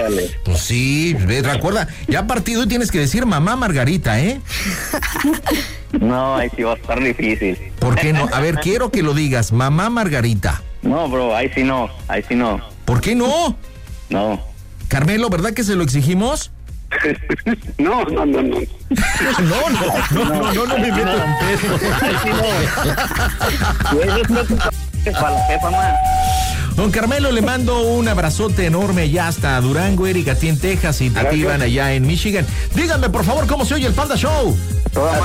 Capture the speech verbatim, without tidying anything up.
Chale. Pues sí, ve, recuerda, ya partido y tienes que decir mamá Margarita, ¿eh? No, ahí sí va a estar difícil. ¿Por qué no? A ver, quiero que lo digas, mamá Margarita. No, bro, ahí sí no, ahí sí no. ¿Por qué no? No. Carmelo, ¿verdad que se lo exigimos? No, no, no, no. No, no, no, no, no, no me meto en peso. Ahí sí no. Güey, respeto para la jefa, man. Don Carmelo, le mando un abrazote enorme ya hasta Durango, Erika, a ti en Texas y Tati Iván allá en Michigan. Díganme, por favor, cómo se oye el Panda Show. Toda